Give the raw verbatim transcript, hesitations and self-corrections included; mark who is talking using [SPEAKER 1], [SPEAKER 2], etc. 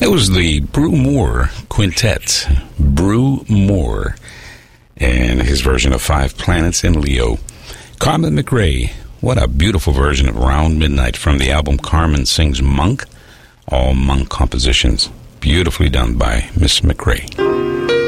[SPEAKER 1] That was the Brew Moore Quintet. Brew Moore and his version of Five Planets in Leo. Carmen McRae, what a beautiful version of Round Midnight from the album Carmen Sings Monk. All Monk compositions, beautifully done by Miss McRae.